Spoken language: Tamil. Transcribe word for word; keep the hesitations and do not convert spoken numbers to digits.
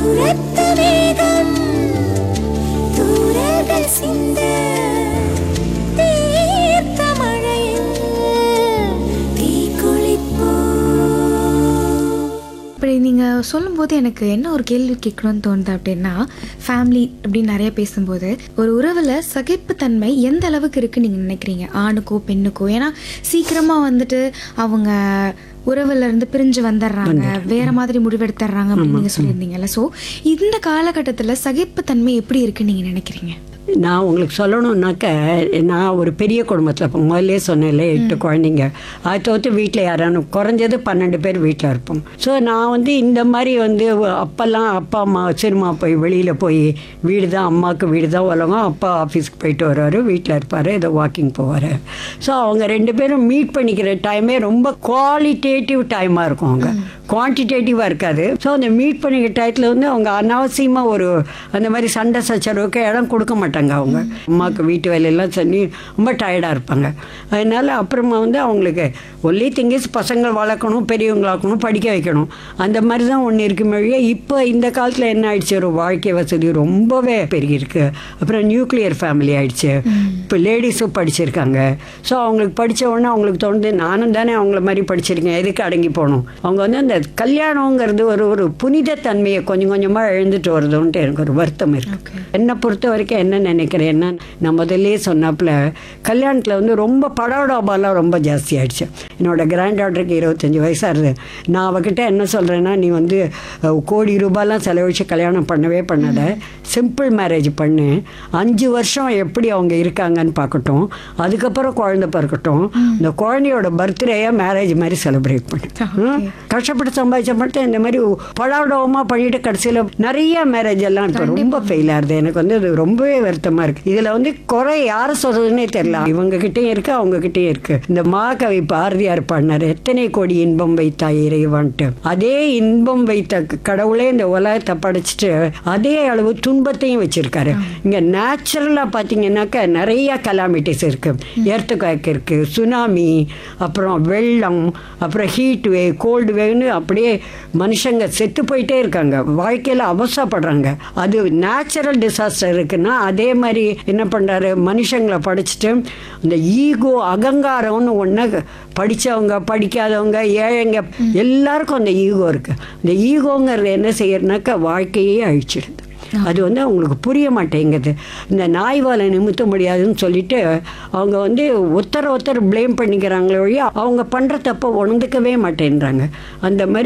துரத்த வேகம் தூரங்கள் சிந்த தீர்த்த மழையில் தீக்குளிப்போ. இப்படி நீங்கள் சொல்லும்போது எனக்கு என்ன ஒரு கேள்வி கேட்கணும்னு தோணுது அப்படின்னா, ஃபேமிலி அப்படின்னு நிறைய பேசும்போது ஒரு உறவில் சகிப்புத்தன்மை எந்த அளவுக்கு இருக்குன்னு நீங்கள் நினைக்கிறீங்க, ஆணுக்கோ பெண்ணுக்கோ? ஏன்னா சீக்கிரமாக வந்துட்டு அவங்க உறவுல இருந்து பிரிஞ்சு வந்துடுறாங்க, வேற மாதிரி முடிவெடுத்துறாங்க அப்படின்னு நீங்கள் சொல்லியிருந்தீங்கல்ல. ஸோ இந்த காலகட்டத்தில் சகிப்புத்தன்மை எப்படி இருக்குன்னு நீங்கள் நினைக்கிறீங்க? நான் உங்களுக்கு சொல்லணுன்னாக்க, நான் ஒரு பெரிய குடும்பத்தில் இப்போ முதல்லே சொன்னேன்ல, எட்டு குழந்தைங்க. அதை தவிர்த்து வீட்டில் யாரானு குறைஞ்சது பன்னெண்டு பேர் வீட்டில் இருப்போம். ஸோ நான் வந்து இந்த மாதிரி வந்து அப்போல்லாம் அப்பா அம்மா சினிமா போய் வெளியில் போய் வீடு தான் அம்மாவுக்கு வீடு தான் உலகம், அப்பா ஆஃபீஸ்க்கு போயிட்டு வருவார், வீட்டில் இருப்பார், ஏதோ வாக்கிங் போவார். ஸோ அவங்க ரெண்டு பேரும் மீட் பண்ணிக்கிற டைமே ரொம்ப குவாலிட்டேட்டிவ் டைமாக இருக்கும், அவங்க குவான்டிடேட்டிவாக இருக்காது. ஸோ அந்த மீட் பண்ணிக்கிற டயத்தில் வந்து அவங்க அனாவசியமாக ஒரு அந்த மாதிரி சண்டை சச்சரவுக்கு இடம் கொடுக்க மாட்டாங்க. அவங்க அம்மாவுக்கு வீட்டு வேலையெல்லாம் செஞ்சு ரொம்ப டயர்டாக இருப்பாங்க. அதனால் அப்புறமா வந்து அவங்களுக்கு ஒன்லி திங்கிஸ் பசங்கள் வளர்க்கணும், பெரியவங்களாக்கணும், படிக்க வைக்கணும், அந்த மாதிரி தான் ஒன்று இருக்கு மொழியே. இப்போ இந்த காலத்தில் என்ன ஆயிடுச்சு, ஒரு வாழ்க்கை வசதி ரொம்பவே பெருகிருக்கு. அப்புறம் நியூக்ளியர் ஃபேமிலி ஆயிடுச்சு. இப்போ லேடிஸும் படிச்சிருக்காங்க. ஸோ அவங்களுக்கு படித்த உடனே அவங்களுக்கு தோணுது, நானும் தானே அவங்கள மாதிரி படிச்சிருக்கேன், எதுக்கு அடங்கி போகணும். அவங்க வந்து அந்த கல்யாணங்கிறது ஒரு ஒரு புனித தன்மையை கொஞ்சம் கொஞ்சமாக எழுந்துட்டு வருதுன்ட்டு எனக்கு ஒரு வருத்தம் இருக்குது. என்னை பொறுத்த வரைக்கும் என்ன நினைக்கிறேன்னா, நான் முதல்லே சொன்னாப்புல கல்யாணத்தில் வந்து ரொம்ப படாடாபாலாம் ரொம்ப ஜாஸ்தி ஆகிடுச்சு. என்னோடய கிராண்ட் டாட்டருக்கு இருபத்தஞ்சி வயசாகுது. நான் அவகிட்ட என்ன சொல்கிறேன்னா, நீ வந்து கோடி ரூபாயெலாம் செலவழித்து கல்யாணம் பண்ணவே பண்ணாத, சிம்பிள் மேரேஜ் பண்ணு, அஞ்சு வருஷம் எப்படி அவங்க இருக்காங்கன்னு பார்க்கட்டும், அதுக்கப்புறம் குழந்தை பிறக்கட்டும், இந்த குழந்தையோட பர்த்டேயை மேரேஜ் மாதிரி செலிப்ரேட் பண்ணு. கஷ்டப்பட்டு சம்பாதிச்ச மட்டும் இந்த மாதிரி படாடவமாக பண்ணிட்டு கடைசியில் நிறைய மேரேஜ் எல்லாம் இப்போ ரொம்ப ஃபெயில் ஆகுது. எனக்கு வந்து அது ரொம்பவே வருத்தமாக இருக்குது. இதில் வந்து குறை யாரை சொல்கிறதுனே தெரியல. இவங்ககிட்டையும் இருக்குது, அவங்ககிட்டையும் இருக்குது. இந்த மகாகவி பாரதியார் பாடினார், எத்தனை கோடி இன்பம் வைத்தாய் இறைவான்ட்டு. அதே இன்பம் வைத்த கடவுளே இந்த உலகத்தை படைச்சிட்டு அதே அளவு துன்பத்தையும் வச்சுருக்காரு. இங்கே நேச்சுரலாக பார்த்தீங்கன்னாக்கா நிறைய கலாமிட்டிஸ் இருக்குது. எர்த்குவேக் இருக்குது, சுனாமி, அப்புறம் வெள்ளம், அப்புறம் ஹீட் வே, கோல்டு வேவ்னு அப்படியே மனுஷங்க செத்து போயிட்டே இருக்காங்க, வாழ்க்கையில் அவசரப்படுறாங்க. அது நேச்சுரல் டிசாஸ்டர் இருக்குன்னா அதே மாதிரி என்ன பண்ணுறாரு, மனுஷங்களை படிச்சுட்டு இந்த ஈகோ அகங்காரம்னு ஒன்று, படித்தவங்க படிக்காதவங்க ஏழைங்க எல்லாருக்கும் அந்த ஈகோ இருக்குது. இந்த ஈகோங்கிறது என்ன செய்யறதுனாக்கா வாழ்க்கையே அழிச்சிடுது. அது வந்து அவங்களுக்கு புரிய மாட்டேங்குது. இந்த நாய் வாலை நிமித்த முடியாதுன்னு சொல்லிட்டு அவங்க வந்து ஒருத்தர் ஒருத்தர் ப்ளேம் பண்ணிக்கிறாங்களே ஒழிய அவங்க பண்ணுற தப்பை உணர்ந்துக்கவே மாட்டேன்றாங்க. அந்த மாதிரி